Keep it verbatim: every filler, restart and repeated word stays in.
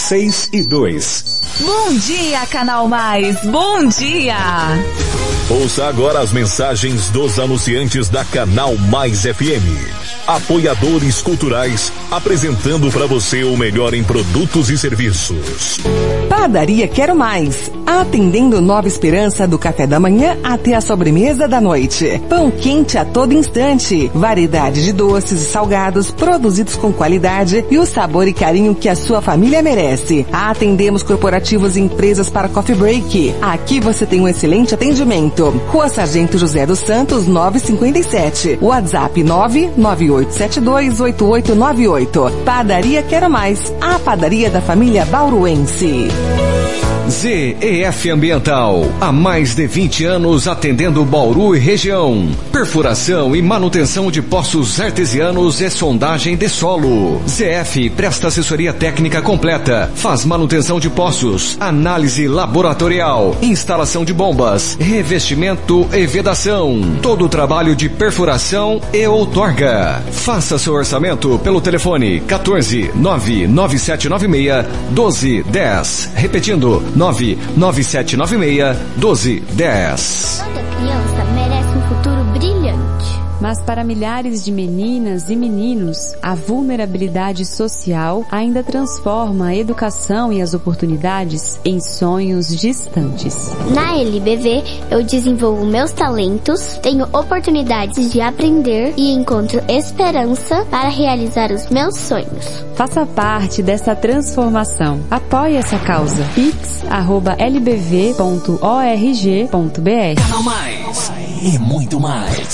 seis e dois. Bom dia, Canal Mais, bom dia! Ouça agora as mensagens dos anunciantes da Canal Mais F M. Apoiadores culturais, apresentando para você o melhor em produtos e serviços. Padaria Quero Mais, atendendo Nova Esperança do café da manhã até a sobremesa da noite. Pão quente a todo instante, variedade de doces e salgados produzidos com qualidade e o sabor e carinho que a sua família merece. Atendemos corporativos e empresas para coffee break. Aqui você tem um excelente atendimento. Rua Sargento José dos Santos, novecentos e cinquenta e sete. WhatsApp nove nove oito sete dois oito oito nove oito. Padaria Quero Mais, a padaria da família bauruense. Z E F Ambiental, há mais de vinte anos atendendo Bauru e região. Perfuração e manutenção de poços artesianos e sondagem de solo. Z E F presta assessoria técnica completa, faz manutenção de poços, análise laboratorial, instalação de bombas, revestimento e vedação. Todo o trabalho de perfuração e outorga. Faça seu orçamento pelo telefone quatorze nove nove sete nove seis doze dez. Repetindo, nove nove sete nove seis doze dez. Toda criança merece um futuro brilhante. Mas para milhares de meninas e meninos, a vulnerabilidade social ainda transforma a educação e as oportunidades em sonhos distantes. Na L B V, eu desenvolvo meus talentos, tenho oportunidades de aprender e encontro esperança para realizar os meus sonhos. Faça parte dessa transformação. Apoie essa causa. pix arroba l b v ponto org ponto b r. Canal Mais e muito mais.